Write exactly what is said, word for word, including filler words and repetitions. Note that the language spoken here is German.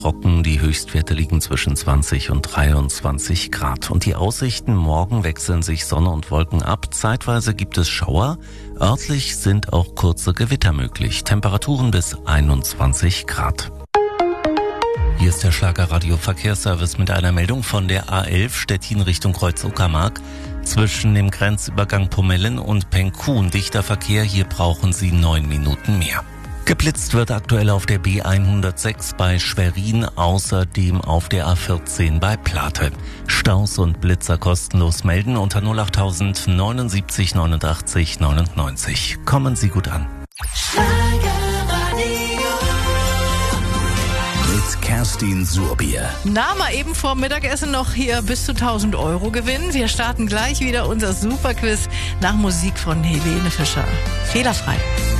Trocken, die Höchstwerte liegen zwischen zwanzig und dreiundzwanzig Grad. Und die Aussichten: morgen wechseln sich Sonne und Wolken ab. Zeitweise gibt es Schauer. Örtlich sind auch kurze Gewitter möglich. Temperaturen bis einundzwanzig Grad. Hier ist der Schlager-Radio Verkehrsservice mit einer Meldung von der A elf Stettin Richtung Kreuz-Uckermark. Zwischen dem Grenzübergang Pomellen und Penkun dichter Verkehr. Hier brauchen Sie neun Minuten mehr. Geblitzt wird aktuell auf der B hundertsechs bei Schwerin, außerdem auf der A vierzehn bei Plate. Staus und Blitzer kostenlos melden unter null acht neunundsiebzig neunundachtzig neunundneunzig. Kommen Sie gut an. Mit Kerstin Surbier. Na, mal eben vor Mittagessen noch hier bis zu tausend Euro gewinnen. Wir starten gleich wieder unser Superquiz nach Musik von Helene Fischer. Fehlerfrei.